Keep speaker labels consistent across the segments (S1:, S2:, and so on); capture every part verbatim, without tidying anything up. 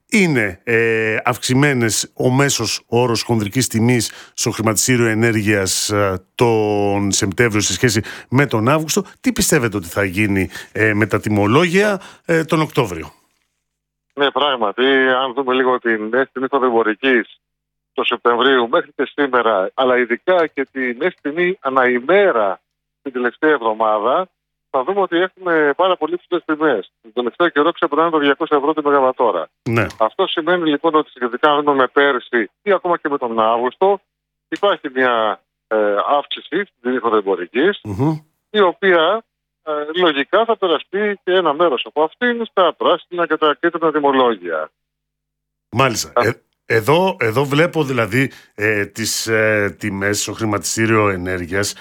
S1: είναι ε, αυξημένες ο μέσος όρος χονδρικής τιμής στο χρηματιστήριο ενέργειας ε, τον Σεπτέμβριο σε σχέση με τον Αύγουστο. Τι πιστεύετε ότι θα γίνει ε, με τα τιμολόγια ε, τον Οκτώβριο?
S2: Ναι, πράγματι, αν δούμε λίγο την μέση τιμή χονδρικής του Σεπτεμβρίου μέχρι και σήμερα, αλλά ειδικά και τη μέση τιμή αναημέρα την τελευταία εβδομάδα, θα δούμε ότι έχουμε πάρα πολύ ψηλές τιμές. Τον τελευταίο καιρό ξεπερνάνε το διακόσια ευρώ τη μεγαβατόρα.
S1: Ναι.
S2: Αυτό σημαίνει λοιπόν ότι σχετικά με πέρσι ή ακόμα και με τον Αύγουστο, υπάρχει μια ε, αύξηση στην τιμή χονδρικής,
S1: Mm-hmm.
S2: η οποία ε, λογικά θα περαστεί και ένα μέρος από αυτήν στα πράσινα και τα κίτρινα τιμολόγια.
S1: Μάλιστα. Ε, εδώ, εδώ βλέπω δηλαδή ε, τις ε, τιμές στο χρηματιστήριο ενέργειας.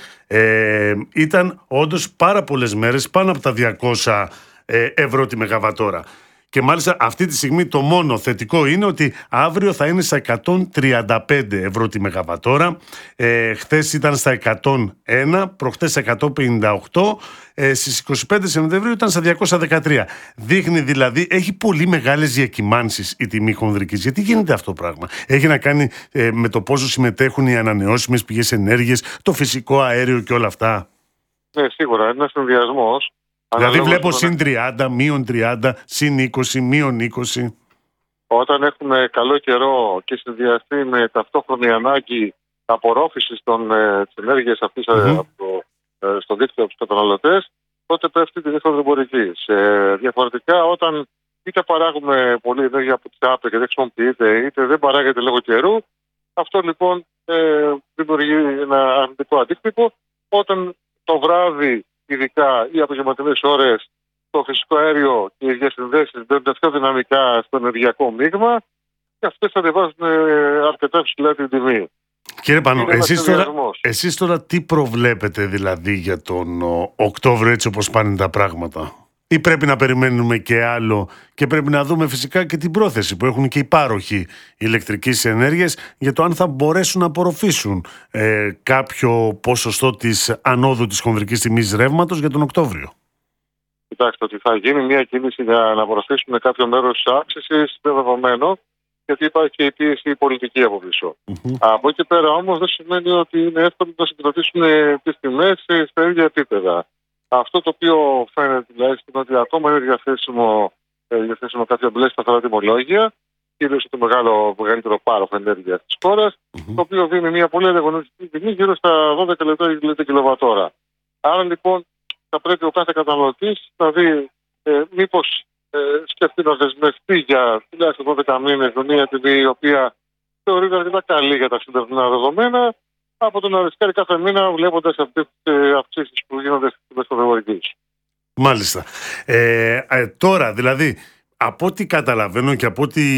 S1: Ε, ήταν όντως πάρα πολλές μέρες πάνω από τα διακόσια ε, ευρώ τη μεγαβατόρα. Και μάλιστα αυτή τη στιγμή το μόνο θετικό είναι ότι αύριο θα είναι στα εκατόν τριάντα πέντε ευρώ τη μεγαβατόρα. Ε, χθες ήταν στα εκατόν ένα, προχθές εκατόν πενήντα οκτώ, ε, στις είκοσι πέντε Σεπτεμβρίου ήταν στα διακόσια δεκατρία. Δείχνει δηλαδή, έχει πολύ μεγάλες διακυμάνσεις η τιμή χονδρικής. Γιατί γίνεται αυτό το πράγμα? Έχει να κάνει ε, με το πόσο συμμετέχουν οι ανανεώσιμες πηγές ενέργειας, το φυσικό αέριο και όλα αυτά.
S2: Ναι, σίγουρα, είναι ένας συνδυασμός.
S1: Δηλαδή βλέπω συν τριάντα, μείον τριάντα, συν είκοσι, μείον είκοσι.
S2: Όταν έχουμε καλό καιρό και συνδυαστεί με ταυτόχρονη ανάγκη απορρόφησης των, ε, της ενέργειας αυτής
S1: Mm-hmm.
S2: από το, ε, στο δίκτυο από τους καταναλωτές, τότε πέφτει τη χονδρικής. Ε, διαφορετικά, όταν είτε παράγουμε πολλή ενέργεια από τις άπλες και δεν χρησιμοποιείται, είτε δεν παράγεται λόγω καιρού, αυτό λοιπόν ε, δημιουργεί ένα αρνητικό αντίκτυπο. Όταν το βράδυ, ειδικά οι απογευματινές ώρες, το φυσικό αέριο και οι διασυνδέσεις μπαίνουν πιο δυναμικά στο ενεργειακό μείγμα και αυτές ανεβάζουν αρκετά ψηλά την τιμή.
S1: Κύριε Πανώ, εσείς τώρα, εσείς τώρα τι προβλέπετε δηλαδή για τον ο, Οκτώβριο, έτσι όπως πάνε τα πράγματα? Ή πρέπει να περιμένουμε και άλλο και πρέπει να δούμε φυσικά και την πρόθεση που έχουν και οι πάροχοι ηλεκτρικής ενέργειας για το αν θα μπορέσουν να απορροφήσουν ε, κάποιο ποσοστό της ανόδου της χονδρικής τιμής ρεύματος για τον Οκτώβριο?
S2: Κοιτάξτε, ότι θα γίνει μια κίνηση για να απορροφήσουμε κάποιο μέρος της αύξησης, είναι δεδομένο, γιατί υπάρχει και η πίεση πολιτική από πίσω.
S1: Mm-hmm.
S2: Από εκεί πέρα όμως δεν σημαίνει ότι είναι εύκολο να συγκρατήσουν τις τιμές στα ίδια επίπεδα. Αυτό το οποίο φαίνεται τουλάχιστον είναι ότι ακόμα είναι διαθέσιμο, ε, διαθέσιμο κάποια μπλε σταθερά τιμολόγια, κυρίως το μεγάλο, μεγαλύτερο πάροχο ενέργειας της χώρας,
S1: Mm-hmm.
S2: το οποίο δίνει μια πολύ ανταγωνιστική τιμή γύρω στα δώδεκα λεπτά την κιλοβατόρα. Άρα λοιπόν θα πρέπει ο κάθε καταναλωτής να δει ε, μήπως ε, σκεφτεί να δεσμευτεί για τουλάχιστον δώδεκα μήνες με μια τιμή η οποία θεωρείται αρκετά καλή για τα σημερινά δεδομένα, από το να ρισκάρει κάθε μήνα βλέποντας αυτές τις αυξήσεις που γίνονται στις τιμές χονδρικής.
S1: Μάλιστα. Ε, ε, τώρα δηλαδή, από ό,τι καταλαβαίνω και από ό,τι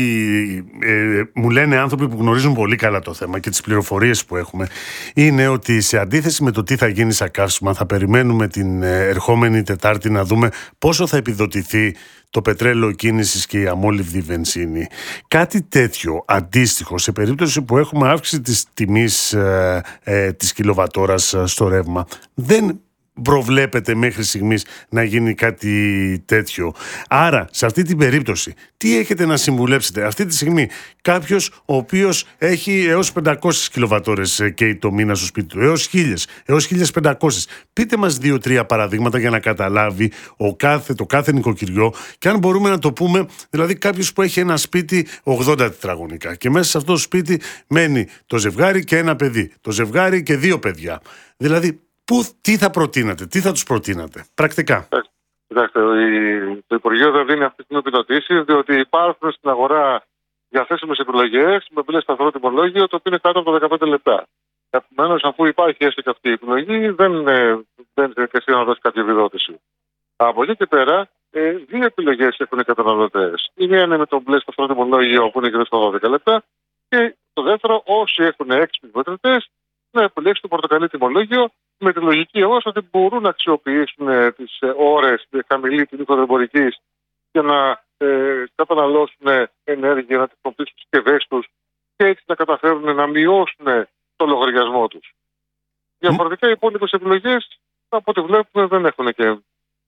S1: ε, μου λένε άνθρωποι που γνωρίζουν πολύ καλά το θέμα και τις πληροφορίες που έχουμε, είναι ότι σε αντίθεση με το τι θα γίνει στα καύσιμα, θα περιμένουμε την ερχόμενη Τετάρτη να δούμε πόσο θα επιδοτηθεί το πετρέλαιο κίνησης και η αμόλυβδη βενζίνη. Κάτι τέτοιο αντίστοιχο σε περίπτωση που έχουμε αύξηση της τιμής ε, ε, της κιλοβατόρας στο ρεύμα, δεν προβλέπετε μέχρι στιγμής να γίνει κάτι τέτοιο? Άρα, σε αυτή την περίπτωση, τι έχετε να συμβουλέψετε αυτή τη στιγμή κάποιος ο οποίος έχει έως πεντακόσιες κιλοβατόρες καίει το μήνα στο σπίτι του, έως χίλιες, έως χίλιες πεντακόσιες? Πείτε μας δύο-τρία παραδείγματα για να καταλάβει ο κάθε, το κάθε νοικοκυριό, και αν μπορούμε να το πούμε, δηλαδή κάποιος που έχει ένα σπίτι ογδόντα τετραγωνικά και μέσα σε αυτό το σπίτι μένει το ζευγάρι και ένα παιδί, το ζευγάρι και δύο παιδιά. Δηλαδή, Πού, τι θα προτείνατε, τι θα τους προτείνατε πρακτικά?
S2: Κοιτάξτε, το Υπουργείο δεν δίνει αυτή την επιδοτήση, διότι υπάρχουν στην αγορά διαθέσιμες επιλογές με μπλε σταθερό τιμολόγιο, το οποίο είναι κάτω από τα δεκαπέντε λεπτά. Επομένως, αφού υπάρχει έστω και αυτή η επιλογή, δεν είναι και να δώσει κάποια επιδότηση. Από εκεί και πέρα, ε, δύο επιλογές έχουν οι καταναλωτές. Η μία είναι με το μπλε σταθερό τιμολόγιο, που είναι γύρω στα δώδεκα λεπτά, και το δεύτερο, όσοι έχουν έξυπνους μετρητές, να επιλέξουν το πορτοκαλί τιμολόγιο, με τη λογική όμως ότι μπορούν να αξιοποιήσουν ε, τις ε, ώρες ε, χαμηλή τιμή χονδρικής για να ε, καταναλώσουν ενέργεια, να τεχνοποιήσουν τις συσκευές τους και έτσι να καταφέρουν να μειώσουν το λογαριασμό τους. Διαφορετικά οι υπόλοιπες επιλογές, από ό,τι βλέπουμε, δεν έχουν και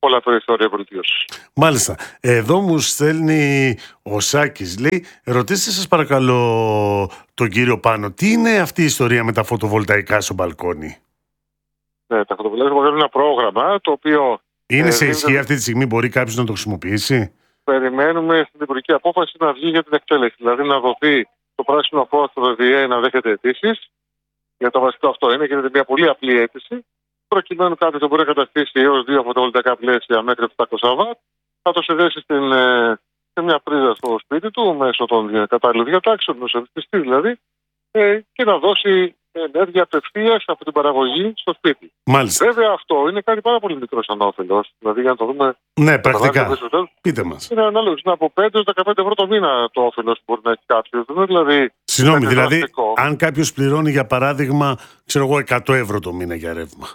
S2: πολλά περιθώρια βελτίωσης.
S1: Μάλιστα. Εδώ μου στέλνει ο Σάκης, λέει, ρωτήστε σας παρακαλώ τον κύριο Πάνο, τι είναι αυτή η ιστορία με τα φωτοβολταϊκά στο μπαλκόνι?
S2: Ναι, τα φωτοβολταϊκά είναι ένα πρόγραμμα το οποίο...
S1: Είναι
S2: ε,
S1: σε ισχύ
S2: δίνεται...
S1: αυτή τη στιγμή, μπορεί κάποιος να το χρησιμοποιήσει?
S2: Περιμένουμε στην υπουργική απόφαση να βγει για την εκτέλεση, δηλαδή να δοθεί το πράσινο φως στο Β Ε να δέχεται αιτήσεις. Για το βασικό αυτό είναι, γίνεται μια πολύ απλή αίτηση. Προκειμένου κάποιος να μπορεί να καταστήσει έως δύο φωτοβολταϊκά πλαίσια μέχρι επτακόσια βατ, θα το συνδέσει στην, σε μια πρίζα στο σπίτι του μέσω των κατάλληλων διατάξεων, μέσω ευαισθητή δηλαδή, και να δώσει ενέργεια απευθείας από την παραγωγή στο σπίτι.
S1: Μάλιστα.
S2: Βέβαια, αυτό είναι κάτι πάρα πολύ μικρό σαν όφελος. Δηλαδή, για να το δούμε.
S1: Ναι, πρακτικά. Πείτε μας.
S2: Είναι ανάλογο. Είναι από πέντε έως δεκαπέντε ευρώ το μήνα το όφελος που μπορεί να έχει κάποιος. Δηλαδή,
S1: συγγνώμη, δηλαδή, δραστικό. Αν κάποιος πληρώνει για παράδειγμα, ξέρω εγώ, εκατό ευρώ το μήνα για ρεύμα,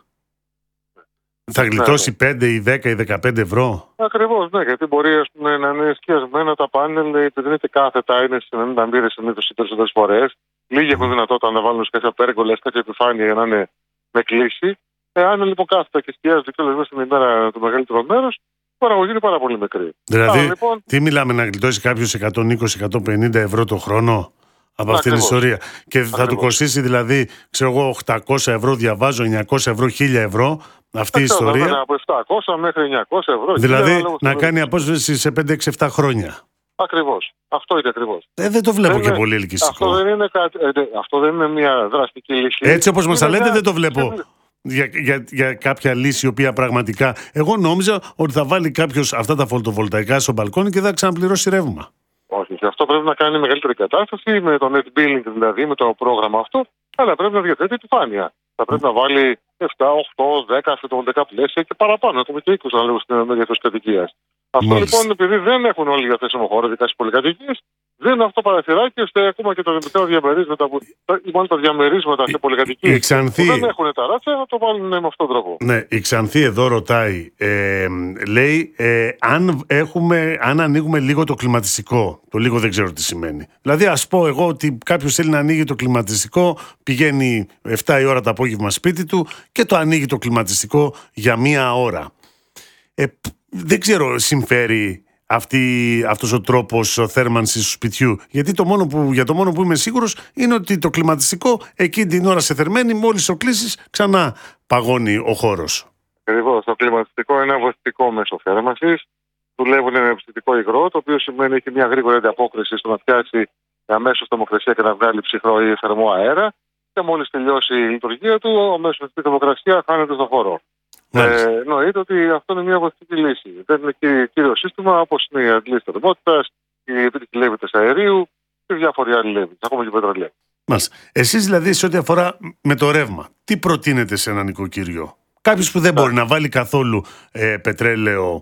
S1: θα γλιτώσει ναι, ναι. πέντε ή δέκα ή δεκαπέντε ευρώ.
S2: Ακριβώς, ναι, γιατί μπορεί ας πούμε, να είναι σκιασμένα τα πάνελ, επειδή είναι και κάθετα, είναι σε ενενήντα μοίρες συνήθως οι περισσότερες φορές. Λίγοι έχουν δυνατότητα να βάλουν σε κάποια πέργολα, σε κάποια επιφάνεια για να είναι με κλίση. Εάν λοιπόν κάθετα και σκιάζονται κιόλας μέσα στην ημέρα το μεγαλύτερο μέρος, η παραγωγή είναι πάρα πολύ μικρή.
S1: Δηλαδή,
S2: Άρα, λοιπόν,
S1: τι μιλάμε, να γλιτώσει κάποιος εκατόν είκοσι με εκατόν πενήντα ευρώ το χρόνο από αυτήν την ιστορία? Και θα Ακριβώς. του κοστίσει δηλαδή, ξέρω εγώ, οκτακόσια ευρώ, διαβάζω, εννιακόσια ευρώ, χίλια ευρώ αυτή η ιστορία.
S2: Ναι, από επτακόσια μέχρι εννιακόσια ευρώ.
S1: Δηλαδή χίλια, να κάνει απόσβεση σε πέντε έξι επτά χρόνια.
S2: Ακριβώς. Αυτό είναι ακριβώς.
S1: Ε, δεν το βλέπω δεν και είναι, πολύ ελκυστικό.
S2: Αυτό δεν, είναι κάτι, ε, αυτό δεν είναι μια δραστική λύση.
S1: Έτσι όπως μας τα λέτε, δεν το βλέπω για, για, για κάποια λύση η οποία πραγματικά. Εγώ νόμιζα ότι θα βάλει κάποιος αυτά τα φωτοβολταϊκά στο μπαλκόνι και θα ξαναπληρώσει ρεύμα.
S2: Όχι, και αυτό πρέπει να κάνει μεγαλύτερη κατάσταση με το net billing, δηλαδή με το πρόγραμμα αυτό, αλλά πρέπει να διαθέτει επιφάνεια. Θα πρέπει να βάλει επτά, οκτώ, δέκα φωτοβολταϊκά πλαίσια και παραπάνω, ακόμα και είκοσι, αν λέω στην μέγεθος κατοικίας. Αυτό Μάλιστα. λοιπόν, επειδή δεν έχουν όλοι διαθέσιμο χώρο, ειδικά στις πολυκατοικίες, δίνουν αυτό παραθυράκι ώστε ακόμα και τα μικρά διαμερίσματα, που, μάλλον τα διαμερίσματα σε πολυκατοικίες
S1: Ξανθή...
S2: που δεν έχουν ταράτσα, να το βάλουν με αυτόν τον τρόπο.
S1: Ναι, η Ξανθή εδώ ρωτάει, ε, λέει, ε, αν, έχουμε, αν ανοίγουμε λίγο το κλιματιστικό, το λίγο δεν ξέρω τι σημαίνει. Δηλαδή, ας πω εγώ ότι κάποιος θέλει να ανοίγει το κλιματιστικό, πηγαίνει επτά η ώρα το απόγευμα σπίτι του και το ανοίγει το κλιματιστικό για μία ώρα. Ε, δεν ξέρω, συμφέρει αυτή, αυτός ο τρόπος θέρμανσης του σπιτιού. Γιατί το μόνο που, για το μόνο που είμαι σίγουρος είναι ότι το κλιματιστικό εκείνη την ώρα σε θερμαίνει, μόλις το κλείσεις ξανά παγώνει ο χώρος.
S2: Ακριβώς. Το κλιματιστικό είναι ένα βοηθητικό μέσο θέρμανσης. Δουλεύουν με ψητικό υγρό, το οποίο σημαίνει έχει μια γρήγορη ανταπόκριση στο να πιάσει αμέσως θερμοκρασία και να βγάλει ψυχρό ή θερμό αέρα. Και μόλις τελειώσει η λειτουργία του, αμέσως η θερμοκρασία χάνεται στον χώρο. Ε, εννοείται ότι αυτό είναι μια βοηθητική λύση. Δεν είναι κύριο σύστημα όπως είναι η αντλήση θερμότητας, η επίτευξη λέβητας αερίου και διάφοροι άλλοι λέβητες, ακόμα και πετρελαίου.
S1: Μάλιστα. Εσείς δηλαδή, σε ό,τι αφορά με το ρεύμα, τι προτείνετε σε ένα νοικοκυριό? Κάποιος που δεν μπορεί να βάλει καθόλου ε, πετρέλαιο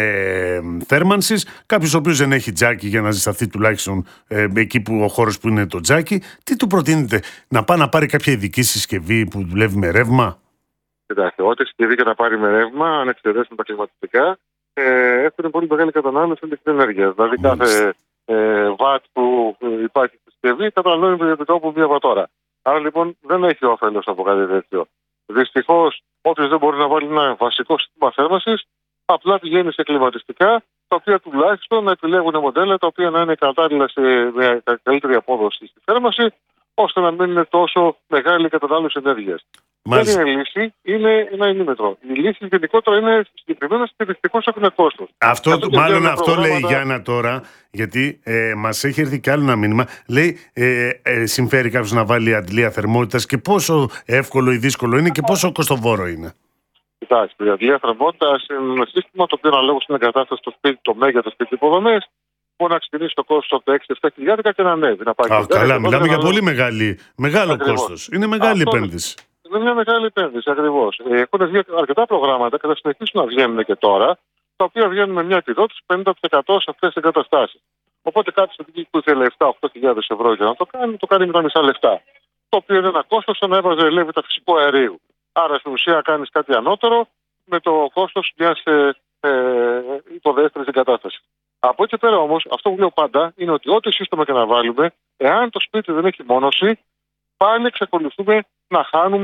S1: ε, θέρμανσης, κάποιος ο οποίος δεν έχει τζάκι για να ζεσταθεί τουλάχιστον ε, εκεί που ο χώρος που είναι το τζάκι, τι του προτείνετε? Να πάει να πάρει κάποια ειδική συσκευή που δουλεύει με ρεύμα?
S2: Κοιτάξτε, ό,τι συσκευή και να πάρει με ρεύμα, αν εξαιρέσουν τα κλιματιστικά, ε, έχουν πολύ μεγάλη κατανάλωση ηλεκτρικής ενέργειας. Δηλαδή, κάθε ε, βατ που υπάρχει στη συσκευή καταναλώνει επί τόπου μία βατόρα. Άρα λοιπόν δεν έχει όφελος από κάτι τέτοιο. Δυστυχώς, όποιος δεν μπορεί να βάλει ένα βασικό σύστημα θέρμανσης, απλά πηγαίνει σε κλιματιστικά, τα οποία τουλάχιστον να επιλέγουν μοντέλα τα οποία να είναι κατάλληλα σε μια καλύτερη απόδοση στη θέρμανση, ώστε να μην είναι τόσο μεγάλη η κατανάλωση ενέργειας. Δεν είναι λύση, είναι ένα ημίμετρο. Η λύση γενικότερα είναι συγκεκριμένα και δυστυχώς έχουν κόστος.
S1: Αυτό, αυτό μάλλον αυτό προγράμματα... λέει η Γιάννα τώρα, γιατί ε, μας έχει έρθει κι άλλο ένα μήνυμα. Λέει, ε, ε, συμφέρει κάποιος να βάλει αντλία θερμότητας και πόσο εύκολο ή δύσκολο είναι και πόσο κοστοβόρο είναι?
S2: Κοιτάξτε, η αντλία θερμότητας είναι ένα σύστημα το οποίο αναλόγως στην εγκατάσταση στο σπίτι, το μέγεθος και τις υποδομές, μπορεί να ξεκινήσει το κόστος από τα έξι επτά χιλιάδες και να ανέβει. Να πάει
S1: Α, καλά, μιλάμε για πολύ μεγάλη, μεγάλο κόστος. Είναι μεγάλη αυτό επένδυση.
S2: Είναι μια μεγάλη επένδυση, ακριβώς. Έχουν βγει αρκετά προγράμματα και θα συνεχίσουν να βγαίνουν και τώρα, τα οποία βγαίνουν με μια επιδότηση πενήντα τοις εκατό σε αυτές τις εγκαταστάσεις. Οπότε κάποιος που ήθελε επτά με οκτώ χιλιάδες ευρώ για να το κάνει, το κάνει με τα μισά λεφτά. Το οποίο είναι ένα κόστος σαν να έβαζε λέβητα φυσικού αερίου. Άρα στην ουσία κάνεις κάτι ανώτερο με το κόστος μιας ε, ε, υποδέστερης εγκατάστασης. Από εκεί πέρα όμως, αυτό που λέω πάντα είναι ότι ό,τι σύστημα και να βάλουμε, εάν το σπίτι δεν έχει μόνωση, πάλι εξακολουθούμε να χάνουμε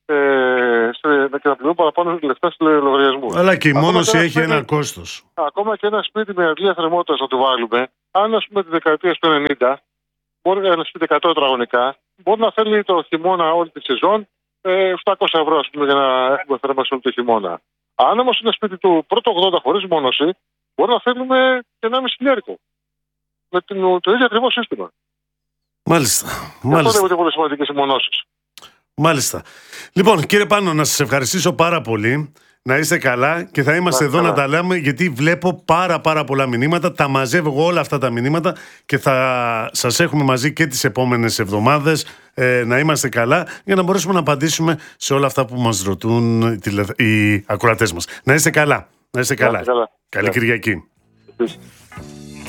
S2: ε, σε, και να πληρώνουν παραπάνω λεφτά στους λογαριασμούς.
S1: Αλλά και η
S2: Ακόμα
S1: μόνωση
S2: και ένα
S1: έχει
S2: σπίτι-
S1: ένα κόστος.
S2: Ακόμα και ένα σπίτι με αντλία θερμότητας να το βάλουμε, αν ας πούμε τη δεκαετία του ενενήντα, μπορεί ένα σπίτι εκατό τετραγωνικά, μπορεί να θέλει το χειμώνα όλη τη σεζόν ε, επτακόσια ευρώ, ας πούμε, για να έχουμε θέρμανση όλο το χειμώνα. Αν όμως είναι σπίτι του πρώτου ογδόντα χωρίς μόνωση, μπορεί να θέλουμε και ενάμιση χιλιάρικο. Με την, το ίδιο ακριβώς σύστημα.
S1: Μάλιστα.
S2: Αυτό
S1: Μάλιστα.
S2: είναι πολύ σημαντικές οι μονώσεις.
S1: Μάλιστα. Λοιπόν, κύριε Πάνο, να σας ευχαριστήσω πάρα πολύ. Να είστε καλά και θα είμαστε
S2: Να είστε
S1: εδώ να
S2: καλά.
S1: τα λέμε, γιατί βλέπω πάρα πάρα πολλά μηνύματα. Τα μαζεύω εγώ όλα αυτά τα μηνύματα και θα σας έχουμε μαζί και τις επόμενες εβδομάδες. Ε, να είμαστε καλά για να μπορέσουμε να απαντήσουμε σε όλα αυτά που μας ρωτούν οι, τηλε... οι ακροατές μας. Να είστε καλά. Να είστε καλά.
S2: Να είστε καλά.
S1: Καλή
S2: Yeah.
S1: Κυριακή.
S2: Επίσης.